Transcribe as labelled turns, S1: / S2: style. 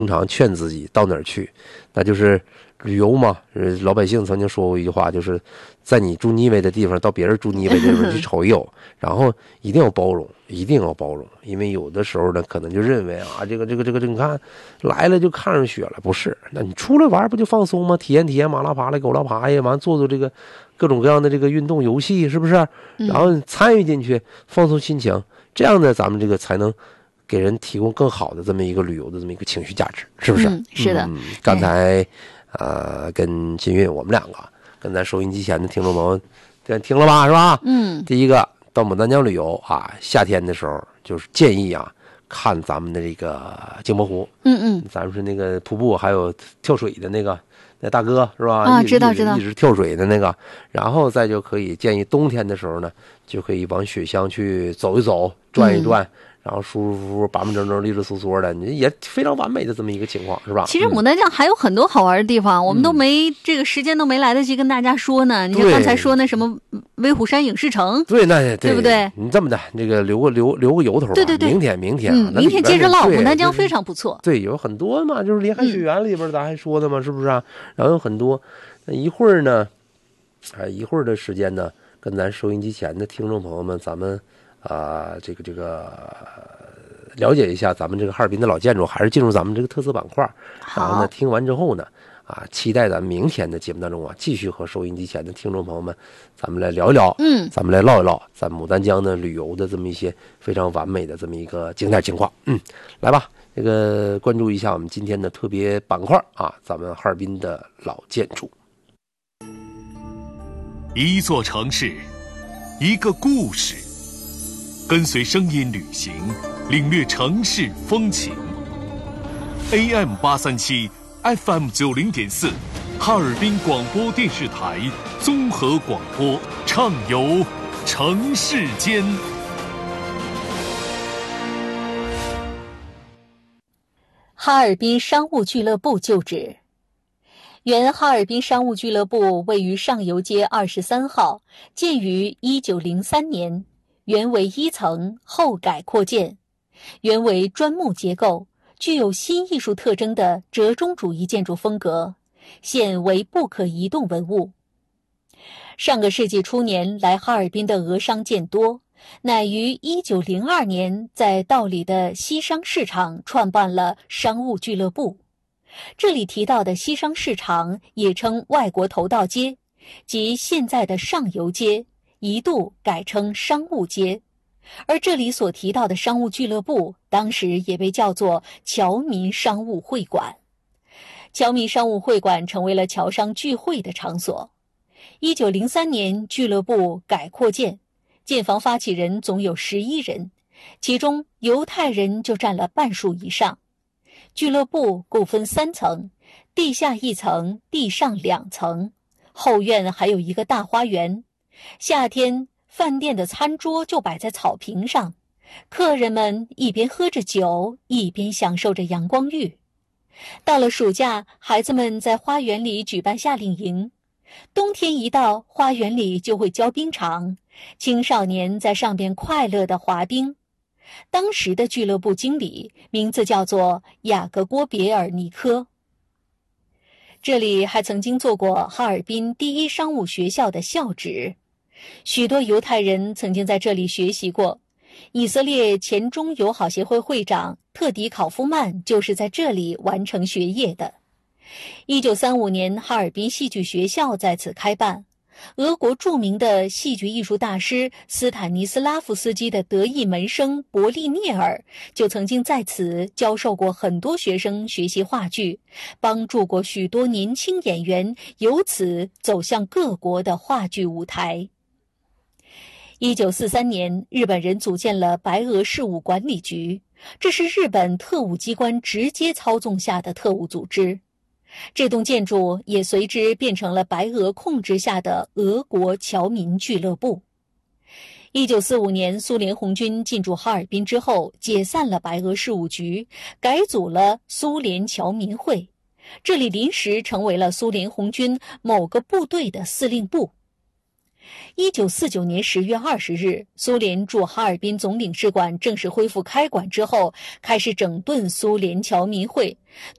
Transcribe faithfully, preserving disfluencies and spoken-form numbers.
S1: 经常劝自己到哪儿去，那就是旅游嘛。呃，老百姓曾经说过一句话，就是在你住腻歪的地方，到别人住腻歪的地方去瞅一瞅，然后一定要包容，一定要包容，因为有的时候呢，可能就认为啊，这个这个这个，你看来了就看上雪了，不是？那你出来玩不就放松吗？体验体验马拉爬了、狗拉爬呀，完做做这个各种各样的这个运动游戏，是不是？然后参与进去，放松心情，这样呢，咱们这个才能给人提供更好的这么一个旅游的这么一个情绪价值，是不是？
S2: 嗯，是的。
S1: 嗯、刚才呃跟金韵我们两个跟咱收音机前的听众朋友听了吧，是吧？
S2: 嗯，
S1: 第一个到牡丹江旅游啊，夏天的时候就是建议啊看咱们的这个镜泊湖，
S2: 嗯嗯，
S1: 咱们是那个瀑布，还有跳水的那个那大哥是吧？
S2: 啊，
S1: 一
S2: 知道知道，
S1: 一直跳水的那个，然后再就可以建议冬天的时候呢，就可以往雪乡去走一走，转一转。嗯，然后舒舒服服、板板正正、利利索索的，你也非常完美的这么一个情况，是吧？
S2: 其实牡丹江还有很多好玩的地方，嗯、我们都没这个时间都没来得及跟大家说呢。你像刚才说那什么威虎山影视城，
S1: 对，那 对,
S2: 对不对？
S1: 你这么的，这个留个留留个由头吧。
S2: 对对对，
S1: 明天明天、
S2: 嗯，明天接着唠。牡丹江非常不错。
S1: 对，有很多嘛，就是林海雪原里边咱还说的嘛，嗯、是不是啊？然后有很多，那一会儿呢，啊，一会儿的时间呢，跟咱收音机前的听众朋友们，咱们啊、呃，这个这个。了解一下咱们这个哈尔滨的老建筑，还是进入咱们这个特色板块。然后呢，听完之后呢，啊，期待咱明天的节目当中啊，继续和收音机前的听众朋友们，咱们来聊一聊，
S2: 嗯，
S1: 咱们来唠一唠咱牡丹江的旅游的这么一些非常完美的这么一个景点情况。嗯，来吧，这个关注一下我们今天的特别板块啊，咱们哈尔滨的老建筑。
S3: 一座城市，一个故事，跟随声音旅行。领略城市风情。A M 八三七 F M 九零点四，哈尔滨广播电视台综合广播，畅游城市间。
S4: 哈尔滨商务俱乐部旧址。原哈尔滨商务俱乐部位于上游街二十三号，建于一九零三年，原为一层，后改扩建。原为砖木结构，具有新艺术特征的折中主义建筑风格，现为不可移动文物。上个世纪初年来哈尔滨的俄商渐多，乃于一九零二年在道里的西商市场创办了商务俱乐部。这里提到的西商市场也称外国头道街，即现在的上游街，一度改称商务街。而这里所提到的商务俱乐部，当时也被叫做侨民商务会馆。侨民商务会馆成为了侨商聚会的场所。一九零三年，俱乐部改扩建，建房发起人总有十一人，其中犹太人就占了半数以上。俱乐部共分三层，地下一层，地上两层，后院还有一个大花园。夏天饭店的餐桌就摆在草坪上，客人们一边喝着酒，一边享受着阳光浴。到了暑假，孩子们在花园里举办夏令营，冬天一到，花园里就会浇冰场，青少年在上边快乐地滑冰。当时的俱乐部经理名字叫做雅各郭别尔尼科。这里还曾经做过哈尔滨第一商务学校的校址，许多犹太人曾经在这里学习过。以色列前中友好协会会长特迪考夫曼就是在这里完成学业的。一九三五年，哈尔滨戏剧学校在此开办。俄国著名的戏剧艺术大师斯坦尼斯拉夫斯基的得意门生伯利涅尔就曾经在此教授过很多学生学习话剧，帮助过许多年轻演员由此走向各国的话剧舞台。一九四三年，日本人组建了白俄事务管理局，这是日本特务机关直接操纵下的特务组织。这栋建筑也随之变成了白俄控制下的俄国侨民俱乐部。一九四五年，苏联红军进驻哈尔滨之后，解散了白俄事务局，改组了苏联侨民会，这里临时成为了苏联红军某个部队的司令部。 一九四九年十月二十日，苏联驻哈尔滨总领事馆正式恢复开馆之后，开始整顿苏联侨民会，